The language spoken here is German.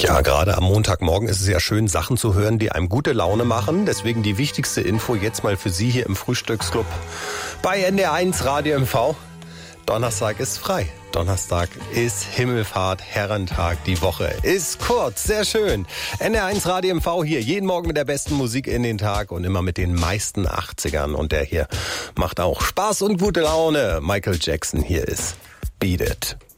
Ja, gerade am Montagmorgen ist es ja schön, Sachen zu hören, die einem gute Laune machen. Deswegen die wichtigste Info jetzt mal für Sie hier im Frühstücksclub bei NDR1 Radio MV. Donnerstag ist frei. Donnerstag ist Himmelfahrt, Herrentag. Die Woche ist kurz, sehr schön. NDR1 Radio MV hier, jeden Morgen mit der besten Musik in den Tag und immer mit den meisten 80ern. Und der hier macht auch Spaß und gute Laune. Michael Jackson hier ist Beat It.